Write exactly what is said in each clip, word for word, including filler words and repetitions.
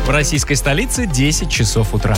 В российской столице десять часов утра.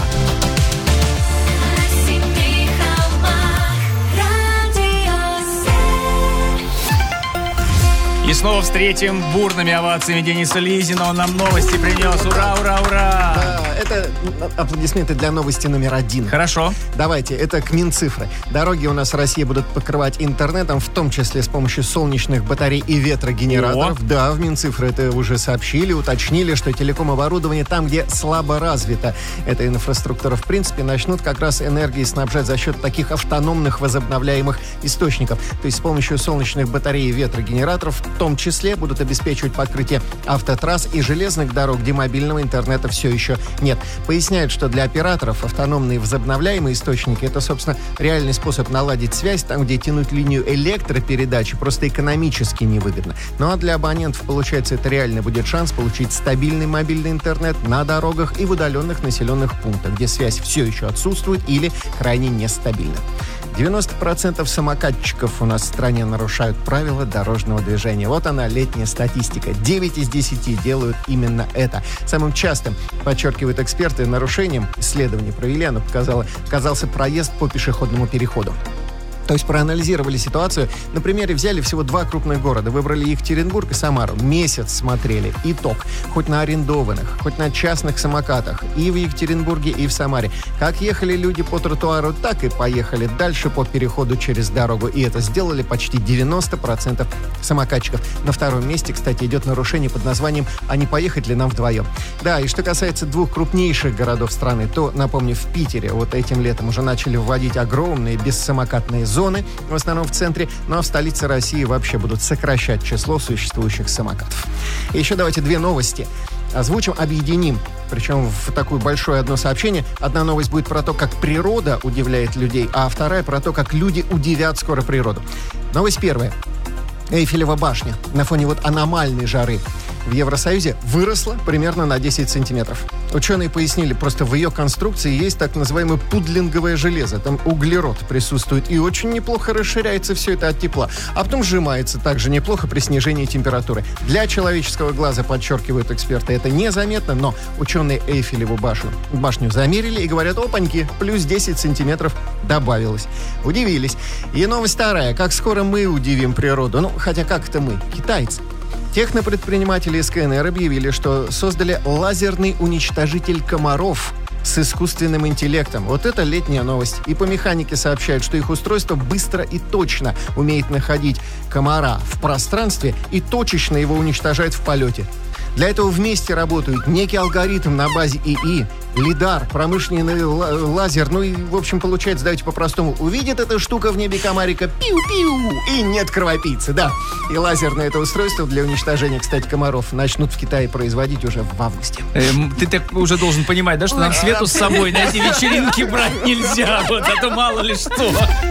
И снова встретим бурными овациями Дениса Лизина. Он нам новости принес. Ура, ура, ура! Да, это аплодисменты для новости номер один. Хорошо. Давайте, это к Минцифры. Дороги у нас в России будут покрывать интернетом, в том числе с помощью солнечных батарей и ветрогенераторов. О. Да, в Минцифры это уже сообщили, уточнили, что телеком-оборудование там, где слабо развита эта инфраструктура, в принципе, начнут как раз энергией снабжать за счет таких автономных возобновляемых источников. То есть с помощью солнечных батарей и ветрогенераторов в том числе будут обеспечивать покрытие автотрасс и железных дорог, где мобильного интернета все еще нет. Поясняют, что для операторов автономные возобновляемые источники — это, собственно, реальный способ наладить связь там, где тянуть линию электропередачи просто экономически невыгодно. Ну а для абонентов, получается, это реально будет шанс получить стабильный мобильный интернет на дорогах и в удаленных населенных пунктах, где связь все еще отсутствует или крайне нестабильна. девяносто процентов самокатчиков у нас в стране нарушают правила дорожного движения. Вот она, летняя статистика. девять из десяти делают именно это. Самым частым, подчеркивают эксперты, нарушением, исследование провели, оно показало, оказался проезд по пешеходному переходу. То есть проанализировали ситуацию. На примере взяли всего два крупных города. Выбрали Екатеринбург и Самару. Месяц смотрели. Итог. Хоть на арендованных, хоть на частных самокатах. И в Екатеринбурге, и в Самаре. Как ехали люди по тротуару, так и поехали дальше по переходу через дорогу. И это сделали почти девяносто процентов самокатчиков. На втором месте, кстати, идет нарушение под названием «А не поехать ли нам вдвоем?». Да, и что касается двух крупнейших городов страны, то, напомню, в Питере вот этим летом уже начали вводить огромные бессамокатные зоны, в основном в центре, ну а в столице России вообще будут сокращать число существующих самокатов. И еще давайте две новости озвучим, объединим. Причем в такое большое одно сообщение. Одна новость будет про то, как природа удивляет людей, а вторая про то, как люди удивят скоро природу. Новость первая. Эйфелева башня на фоне вот аномальной жары в Евросоюзе выросла примерно на десять сантиметров. Ученые пояснили, просто в ее конструкции есть так называемое пудлинговое железо. Там углерод присутствует и очень неплохо расширяется все это от тепла. А потом сжимается также неплохо при снижении температуры. Для человеческого глаза, подчеркивают эксперты, это незаметно, но ученые Эйфелеву башню, башню замерили и говорят: опаньки, плюс десять сантиметров добавилось. Удивились. И новость вторая. Как скоро мы удивим природу? Ну, хотя как это мы? Китайцы. Технопредприниматели из КНР объявили, что создали лазерный уничтожитель комаров с искусственным интеллектом. Вот это летняя новость. И по механике сообщают, что их устройство быстро и точно умеет находить комара в пространстве и точечно его уничтожает в полете. Для этого вместе работают некий алгоритм на базе ИИ, лидар, промышленный лазер. Ну и, в общем, получается, давайте по-простому. Увидит эта штука в небе комарика, пиу-пиу, и нет кровопийцы, да. И лазерное это устройство для уничтожения, кстати, комаров начнут в Китае производить уже в августе. Эм, ты так уже должен понимать, да, что нам Свету с собой на эти вечеринки брать нельзя, вот, а то мало ли что.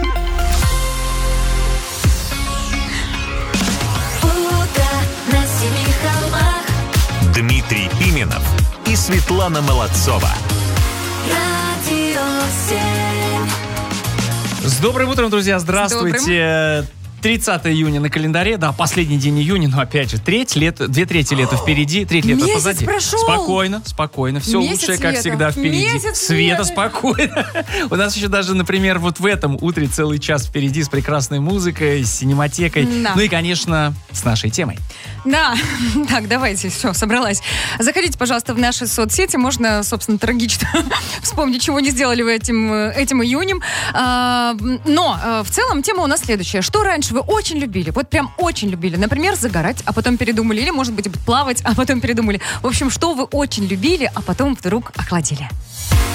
Дмитрий Пименов и Светлана Молодцова. Радио семь. С добрым утром, друзья, здравствуйте. тридцатое июня на календаре, да, последний день июня, но опять же, треть лет, две трети лета впереди, треть лета Месяц позади. прошел. Спокойно, спокойно, все Месяц лучшее, как лета. всегда, впереди. Месяц Света, лета. спокойно. У нас еще даже, например, вот в этом утре целый час впереди с прекрасной музыкой, с синематекой, Да. ну и, конечно, с нашей темой. Да, так, давайте, все, собралась. Заходите, пожалуйста, в наши соцсети. Можно, собственно, трагично вспомнить, чего не сделали вы этим, этим июнем. А, но а, в целом тема у нас следующая. Что раньше вы очень любили? Вот прям очень любили. Например, загорать, а потом передумали. Или, может быть, плавать, а потом передумали. В общем, что вы очень любили, а потом вдруг охладили?